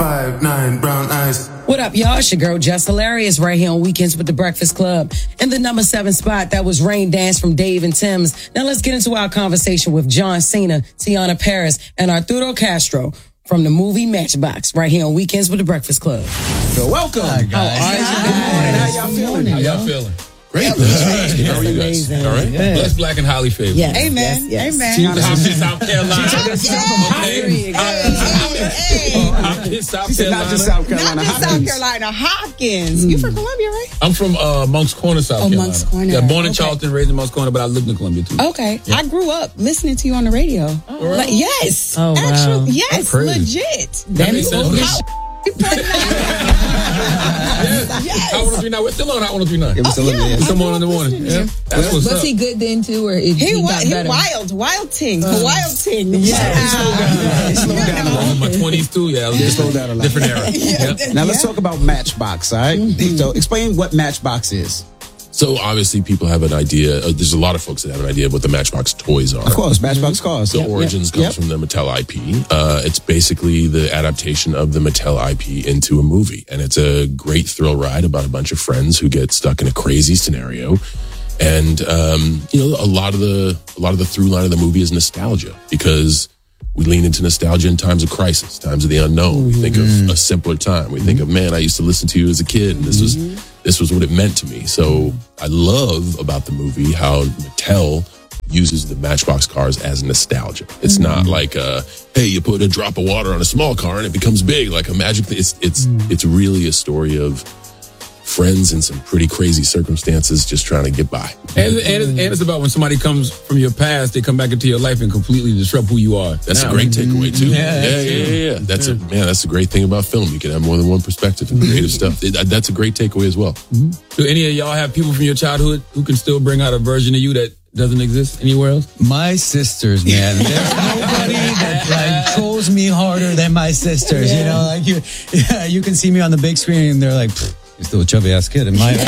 5'9", brown eyes. What up, y'all? It's your girl, Just Hilarious, right here on Weekends with the Breakfast Club. In the number 7 spot, that was Rain Dance from Dave and Tim's. Now let's get into our conversation with John Cena, Tiana Paris, and Arturo Castro from the movie Matchbox, right here on Weekends with the Breakfast Club. So welcome. Hi, guys. How y'all feeling? How y'all feeling? Great. How are you guys? Amazing. All right. Yeah. Blessed, black, and highly favored. Yes. Amen. Yes. Amen. Hopkins, South Carolina. Hey. Hopkins, South Carolina. Not just South Carolina. Not just South Carolina. Hopkins. You from Columbia, right? I'm from Moncks Corner, South Carolina. Moncks Corner. Yeah, born in Okay. Charleston, raised in Moncks Corner, but I lived in Columbia too. Okay. Yeah. I grew up listening to you on the radio. Really? Yes. Oh, wow. Actually, yes. That's crazy. Legit. That makes sense. Yes. Hot 103.9. We're still on Hot 103.9. It was a little bit. Come on in the morning. Yeah. That's what's Was up. he good then too, or he got better? Wild ting. Wild ting. Slow down a I was in my 20s too. Yeah, I was Slow down a lot. different era. Yeah. Now let's talk about Matchbox, all right? So explain what Matchbox is. So obviously people have an idea. There's a lot of folks that have an idea of what the Matchbox toys are. Of course, Matchbox cars. The origins comes from the Mattel IP. It's basically the adaptation of the Mattel IP into a movie. And it's a great thrill ride about a bunch of friends who get stuck in a crazy scenario. And, a lot of the through line of the movie is nostalgia, because we lean into nostalgia in times of crisis, times of the unknown. We think of a simpler time. We think of, man, I used to listen to you as a kid, and this was what it meant to me. So I love about the movie how Mattel uses the Matchbox cars as nostalgia. It's not like, hey, you put a drop of water on a small car and it becomes big, like a magic thing. It's really a story of friends in some pretty crazy circumstances just trying to get by. And it's about when somebody comes from your past, they come back into your life and completely disrupt who you are. That's a great takeaway too. Yeah. That's a great thing about film. You can have more than one perspective and creative stuff. That's a great takeaway as well. Do any of y'all have people from your childhood who can still bring out a version of you that doesn't exist anywhere else? My sisters, man. There's nobody that trolls me harder than my sisters. You know, like you can see me on the big screen and they're like, you're still a chubby ass kid. I'm like,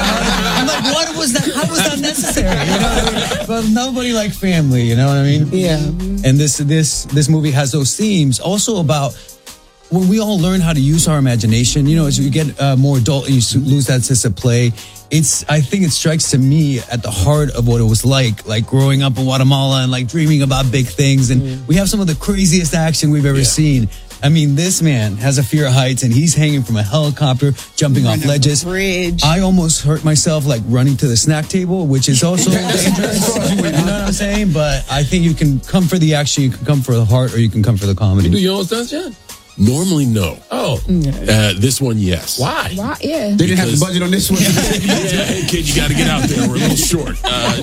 what was that? How was that necessary? You know what I mean? But nobody like family. You know what I mean? Yeah. And this movie has those themes also about when we all learn how to use our imagination. You know, as you get more adult and you lose that sense of play. I think it strikes to me at the heart of what it was like growing up in Guatemala and like dreaming about big things. And we have some of the craziest action we've ever seen. I mean, this man has a fear of heights and he's hanging from a helicopter, jumping off ledges. Bridge. I almost hurt myself running to the snack table, which is also dangerous. You know what I'm saying? But I think you can come for the action, you can come for the heart, or you can come for the comedy. You do your own stunts, John? Normally, no. Oh. This one, yes. Why? Yeah. They didn't have the budget on this one. Hey, kid, you got to get out there. We're a little short.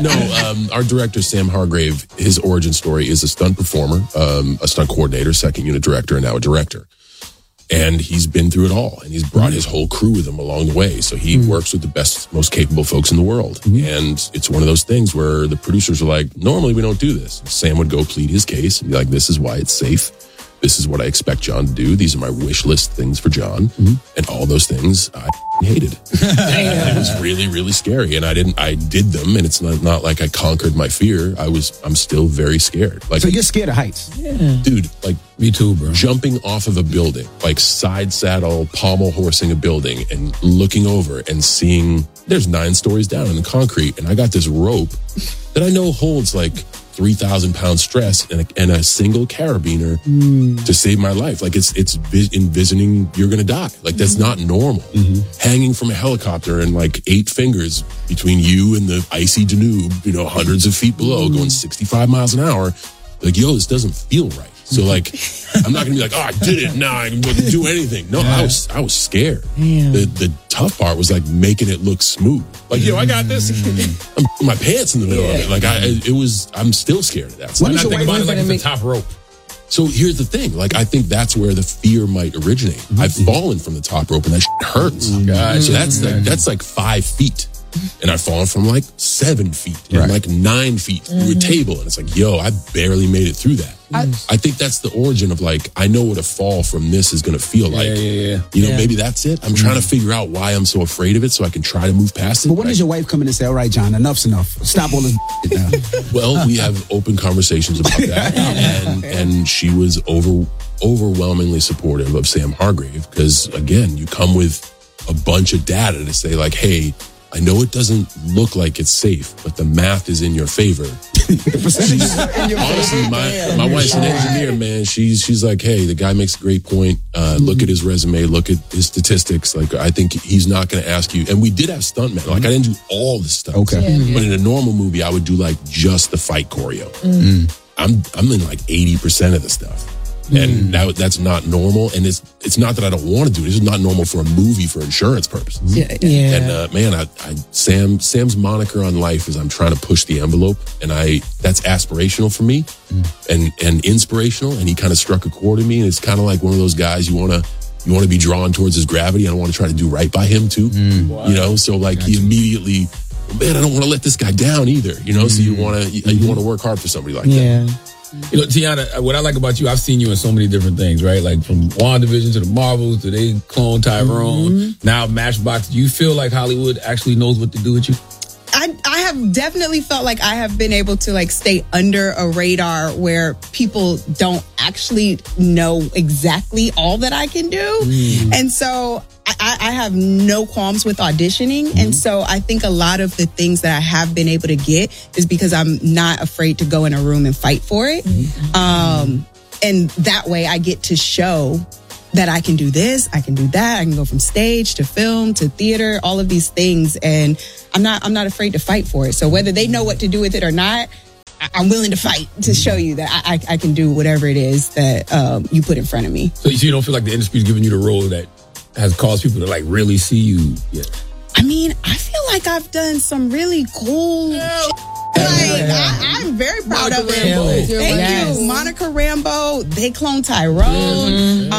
Our director, Sam Hargrave, his origin story is a stunt performer, a stunt coordinator, second unit director, and now a director. And he's been through it all, and he's brought his whole crew with him along the way. So he works with the best, most capable folks in the world. And it's one of those things where the producers are like, normally we don't do this. Sam would go plead his case and be like, this is why it's safe. This is what I expect John to do. These are my wish list things for John. And all those things I hated. It was really, really scary. And I did them, and it's not like I conquered my fear. I'm still very scared. So you're scared of heights? Dude, me too, bro. Jumping off of a building, side saddle, pommel horsing a building and looking over and seeing there's 9 stories down in the concrete. And I got this rope that I know holds 3,000 pound stress and a single carabiner to save my life. It's envisioning you're going to die. That's not normal. Hanging from a helicopter and 8 fingers between you and the icy Danube, hundreds of feet below, going 65 miles an hour. This doesn't feel right. So I'm not gonna be I did it. Now I can do anything. No, I was scared. The tough part was making it look smooth. I got this. I'm in my pants in the middle of it. I'm still scared of that. So Why not think about it it's a top rope? So here's the thing. I think that's where the fear might originate. I've fallen from the top rope and that hurts. So that's 5 feet. And I've fallen from 7 feet and 9 feet through a table. And it's I barely made it through that. I think that's the origin of I know what a fall from this is going to feel like. Maybe that's it. I'm trying to figure out why I'm so afraid of it so I can try to move past it. But when does your wife come in and say, all right, John, enough's enough. Stop all this now. Well, we have open conversations about that. And she was overwhelmingly supportive of Sam Hargrave because, again, you come with a bunch of data to say, like, hey, I know it doesn't look like it's safe, but the math is in your favor. Honestly, my wife's an engineer, man. She's like, hey, the guy makes a great point. Look at his resume. Look at his statistics. Like, I think he's not going to ask you. And we did have stuntmen. Like, I didn't do all the stuff. Okay. But in a normal movie, I would do like just the fight choreo. I'm in like 80% of the stuff. And that's not normal. And it's not that I don't want to do it. It's just not normal for a movie for insurance purposes. Yeah. And man, Sam's moniker on life is I'm trying to push the envelope, and that's aspirational for me and inspirational. And he kind of struck a chord in me. And it's kind of like one of those guys you want to be drawn towards his gravity. I don't want to try to do right by him too. You know, so like he immediately, man, I don't want to let this guy down either. You know, so you want to work hard for somebody like that. You know, Tiana, what I like about you, I've seen you in so many different things, right? Like from WandaVision to the Marvels to they clone Tyrone, now Matchbox. Do you feel like Hollywood actually knows what to do with you? I have definitely felt like I have been able to like stay under a radar where people don't actually know exactly all that I can do. And so I have no qualms with auditioning. And so I think a lot of the things that I have been able to get is because I'm not afraid to go in a room and fight for it. And that way I get to show that I can do this, I can do that, I can go from stage to film to theater, all of these things, and I'm not afraid to fight for it. So whether they know what to do with it or not, I'm willing to fight to show you that I can do whatever it is that you put in front of me. So you don't feel like the industry's giving you the role that has caused people to like really see you yet? I mean, I feel like I've done some really cool I'm very proud of it. Thank you. Monica Rambeau, they cloned Tyrone.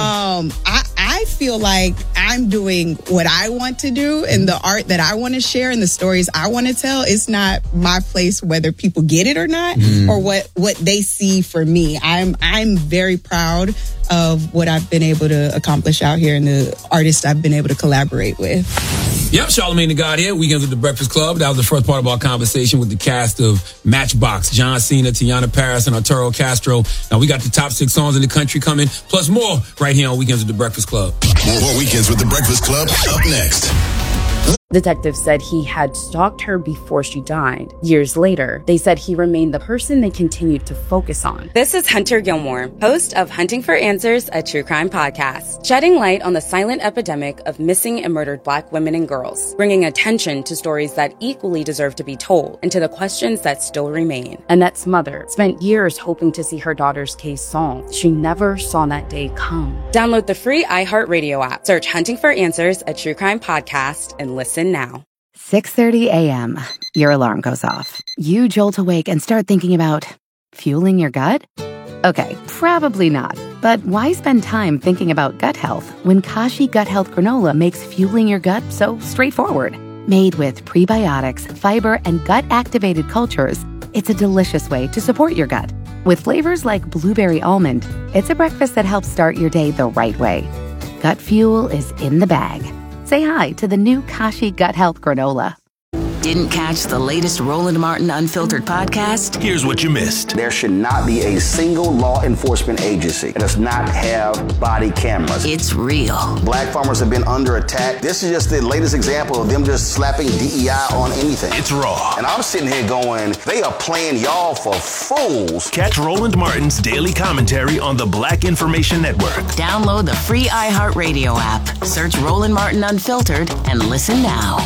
I feel like I'm doing what I want to do and the art that I want to share and the stories I want to tell. It's not my place whether people get it or not or what they see for me. I'm very proud of what I've been able to accomplish out here and the artists I've been able to collaborate with. Yep, Charlamagne the God here. Weekends with the Breakfast Club. That was the first part of our conversation with the cast of Matchbox, John Cena, Teyonah Parris, and Arturo Castro. Now we got the top 6 songs in the country coming, plus more right here on Weekends with the Breakfast Club. More Weekends with the Breakfast Club up next. Detectives said he had stalked her before she died. Years later, they said he remained the person they continued to focus on. This is Hunter Gilmore, host of Hunting for Answers, a true crime podcast, shedding light on the silent epidemic of missing and murdered Black women and girls, bringing attention to stories that equally deserve to be told and to the questions that still remain. Annette's mother spent years hoping to see her daughter's case solved. She never saw that day come. Download the free iHeartRadio app, search Hunting for Answers, a true crime podcast, and listen now. 6:30 a.m. Your alarm goes off. You jolt awake and start thinking about fueling your gut? Okay, probably not. But why spend time thinking about gut health when Kashi Gut Health Granola makes fueling your gut so straightforward? Made with prebiotics, fiber, and gut-activated cultures, it's a delicious way to support your gut. With flavors like blueberry almond, it's a breakfast that helps start your day the right way. Gut fuel is in the bag. Say hi to the new Kashi Gut Health Granola. Didn't catch the latest Roland Martin Unfiltered podcast? Here's what you missed. There should not be a single law enforcement agency that does not have body cameras. It's real. Black farmers have been under attack. This is just the latest example of them just slapping DEI on anything. It's raw. And I'm sitting here going, they are playing y'all for fools. Catch Roland Martin's daily commentary on the Black Information Network. Download the free iHeartRadio app. Search Roland Martin Unfiltered and listen now.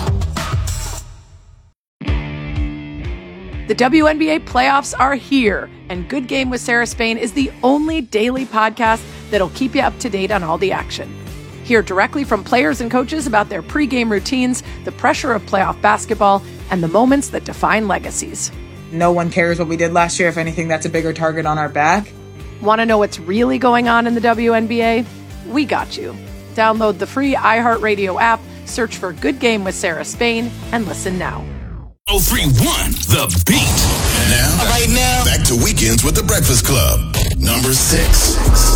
The WNBA playoffs are here, and Good Game with Sarah Spain is the only daily podcast that'll keep you up to date on all the action. Hear directly from players and coaches about their pregame routines, the pressure of playoff basketball, and the moments that define legacies. No one cares what we did last year. If anything, that's a bigger target on our back. Want to know what's really going on in the WNBA? We got you. Download the free iHeartRadio app, search for Good Game with Sarah Spain, and listen now. 1031 The Beat. Now, back to Weekends with the Breakfast Club. Number 6.